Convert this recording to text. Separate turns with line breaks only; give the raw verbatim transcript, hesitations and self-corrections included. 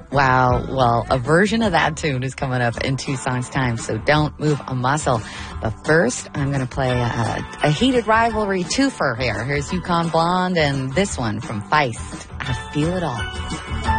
Wow. Well, a version of that tune is coming up in two songs' time, so don't move a muscle. But first, I'm going to play a, a heated rivalry twofer here. Here's Yukon Blonde and this one from Feist. I Feel It All.